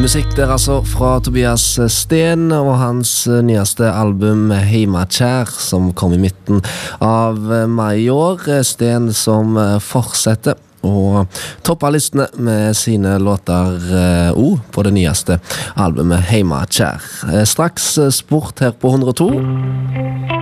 musikk der altså fra Tobias Sten og hans nyeste album Heimakjær som kom i midten av mai i år. Sten som fortsetter og topper listene med sine låter på det nyeste albumet Heimakjær. Straks sport her på 102.